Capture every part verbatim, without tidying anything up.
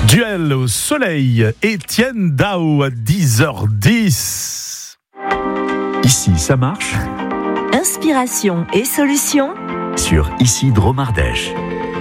Duel au soleil, Étienne Dao à dix heures dix. Ici, ça marche. Inspiration et solutions Sur Ici Drôme Ardèche.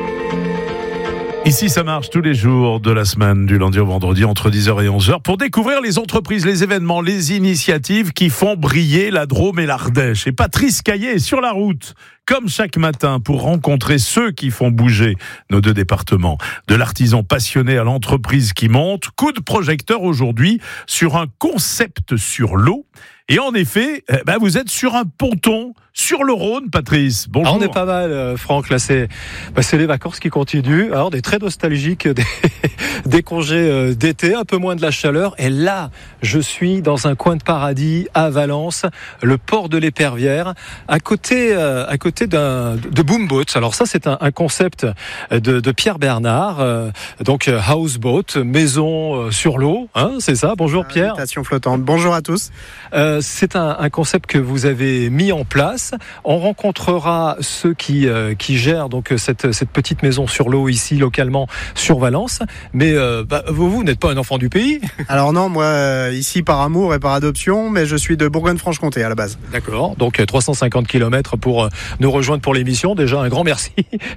Ici, ça marche tous les jours de la semaine, du lundi au vendredi, entre dix heures et onze heures, pour découvrir les entreprises, les événements, les initiatives qui font briller la Drôme et l'Ardèche. Et Patrice Caillé est sur la route, comme chaque matin, pour rencontrer ceux qui font bouger nos deux départements. De l'artisan passionné à l'entreprise qui monte, coup de projecteur aujourd'hui sur un concept sur l'eau. Et en effet, eh ben vous êtes sur un ponton sur le Rhône, Patrice. Bonjour. Ah, on est pas mal, euh, Franck. Là, c'est, bah, c'est les vacances qui continuent. Alors, on est très nostalgique des, des congés euh, d'été, un peu moins de la chaleur. Et là, je suis dans un coin de paradis à Valence, le port de l'Épervière, à côté, euh, à côté d'un de Boomboat. Alors ça, c'est un, un concept de, de Pierre Bernard. Euh, donc euh, houseboat, maison euh, sur l'eau, hein, c'est ça. Bonjour Pierre. Invitation flottante. Bonjour à tous. Euh, c'est un, un concept que vous avez mis en place. On rencontrera ceux qui euh, qui gèrent donc cette cette petite maison sur l'eau ici localement sur Valence. Mais euh, bah, vous vous n'êtes pas un enfant du pays. Alors non, moi euh, ici par amour et par adoption, mais je suis de Bourgogne-Franche-Comté à la base. D'accord. Donc trois cent cinquante kilomètres pour euh, nous rejoindre pour l'émission. Déjà un grand merci.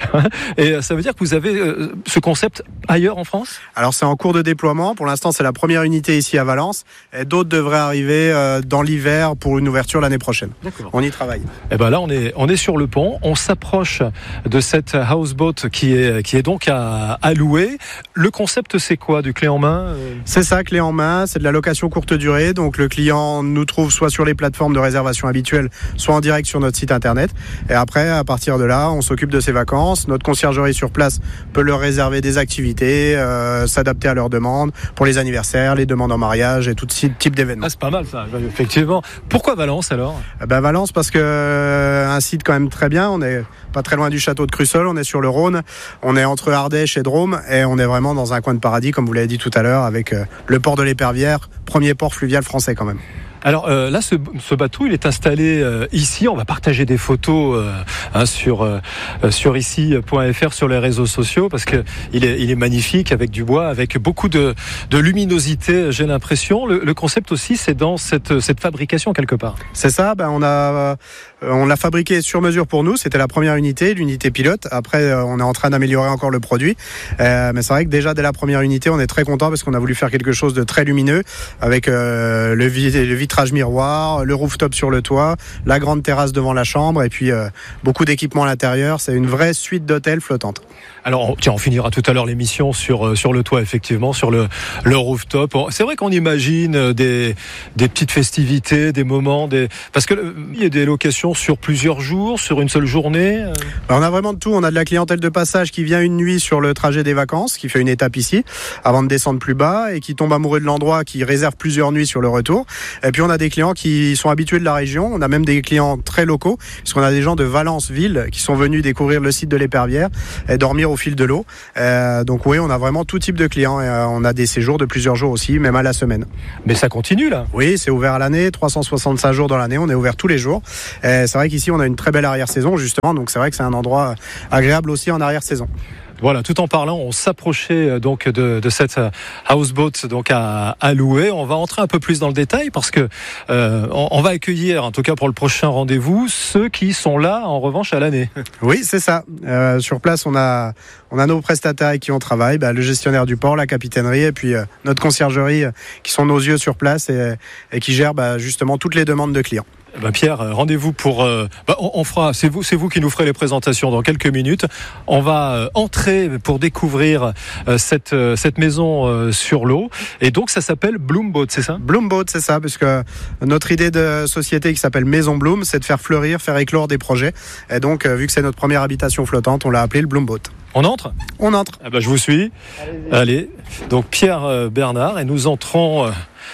Et euh, ça veut dire que vous avez euh, ce concept ailleurs en France ? Alors c'est en cours de déploiement. Pour l'instant, c'est la première unité ici à Valence. Et d'autres devraient arriver euh, dans l'hiver pour une ouverture l'année prochaine. D'accord. On y travaille. Et ben là, on est on est sur le pont. On s'approche de cette houseboat qui est qui est donc à, à louer. Le concept, c'est quoi, du clé en main ? C'est ça, clé en main. C'est de la location courte durée. Donc le client nous trouve soit sur les plateformes de réservation habituelles, soit en direct sur notre site internet. Et après, à partir de là, on s'occupe de ses vacances. Notre conciergerie sur place peut leur réserver des activités, euh, s'adapter à leurs demandes pour les anniversaires, les demandes en mariage et tout type d'événements. Ah, c'est pas mal ça, effectivement. Pourquoi Valence alors ? Ben Valence parce que euh, un site quand même très bien. On est pas très loin du château de Crussol. On est sur le Rhône. On est entre Ardèche et Drôme et on est vraiment dans un coin de paradis, comme vous l'avez dit tout à l'heure, avec euh, le port de l'Épervière, premier port fluvial français quand même. Alors euh, là, ce, ce bateau, il est installé euh, ici. On va partager des photos euh, hein, sur euh, sur ici point f r sur les réseaux sociaux parce que il est il est magnifique avec du bois, avec beaucoup de de luminosité. J'ai l'impression. Le, le concept aussi, c'est dans cette cette fabrication quelque part. C'est ça. Ben on a euh, on l'a fabriqué sur mesure pour nous. C'était la première unité, l'unité pilote. Après, euh, on est en train d'améliorer encore le produit. Euh, mais c'est vrai que déjà dès la première unité, on est très content parce qu'on a voulu faire quelque chose de très lumineux avec euh, le vide le vide vitrage miroir, le rooftop sur le toit, la grande terrasse devant la chambre et puis euh, beaucoup d'équipements à l'intérieur. C'est une vraie suite d'hôtels flottante. Alors, tiens, on finira tout à l'heure l'émission sur sur le toit, effectivement, sur le le rooftop. C'est vrai qu'on imagine des des petites festivités, des moments, des parce que il y a des locations sur plusieurs jours, sur une seule journée. Alors, on a vraiment de tout. On a de la clientèle de passage qui vient une nuit sur le trajet des vacances, qui fait une étape ici, avant de descendre plus bas et qui tombe amoureux de l'endroit, qui réserve plusieurs nuits sur le retour. Et puis on a des clients qui sont habitués de la région. On a même des clients très locaux, parce qu'on a des gens de Valence-Ville qui sont venus découvrir le site de l'Épervière et dormir au fil de l'eau. Euh, donc oui, on a vraiment tout type de clients. Et, euh, on a des séjours de plusieurs jours aussi, même à la semaine. Mais ça continue là ? Oui, c'est ouvert à l'année, trois cent soixante-cinq jours dans l'année. On est ouvert tous les jours. Et c'est vrai qu'ici, on a une très belle arrière-saison, justement. Donc c'est vrai que c'est un endroit agréable aussi en arrière-saison. Voilà, tout en parlant, on s'approchait donc de, de cette houseboat donc à, à louer. On va entrer un peu plus dans le détail parce que euh, on, on va accueillir, en tout cas pour le prochain rendez-vous, ceux qui sont là en revanche à l'année. Oui, c'est ça. Euh, sur place, on a on a nos prestataires avec qui on travaille, bah, le gestionnaire du port, la capitainerie et puis euh, notre conciergerie euh, qui sont nos yeux sur place et, et qui gèrent bah, justement toutes les demandes de clients. Bah Pierre, rendez-vous pour. Euh, bah on, on fera. C'est vous, c'est vous qui nous ferez les présentations dans quelques minutes. On va euh, entrer pour découvrir euh, cette euh, cette maison euh, sur l'eau. Et donc ça s'appelle Bloomboat, c'est ça ? Bloomboat, c'est ça, puisque notre idée de société qui s'appelle Maison Bloom, c'est de faire fleurir, faire éclore des projets. Et donc, euh, vu que c'est notre première habitation flottante, on l'a appelé le Bloomboat. On entre ? On entre. Ah bah je vous suis. Allez-y. Allez. Donc Pierre euh, Bernard et nous entrons euh,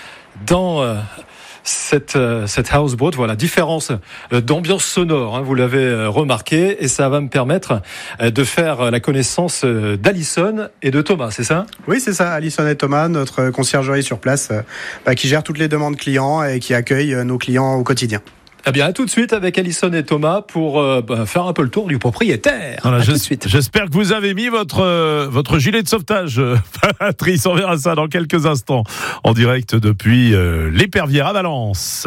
dans. Euh, Cette, euh, cette houseboat, voilà, différence euh, d'ambiance sonore, hein, vous l'avez euh, remarqué, et ça va me permettre euh, de faire la connaissance euh, d'Alison et de Thomas, c'est ça ? Oui, c'est ça, Alison et Thomas, notre conciergerie sur place, euh, bah, qui gère toutes les demandes clients et qui accueille euh, nos clients au quotidien. Eh bien, à tout de suite avec Alison et Thomas pour euh, bah, faire un peu le tour du propriétaire. Voilà, à je, tout de suite. J'espère que vous avez mis votre, euh, votre gilet de sauvetage, euh, Patrice. On verra ça dans quelques instants en direct depuis euh, l'Épervière à Valence.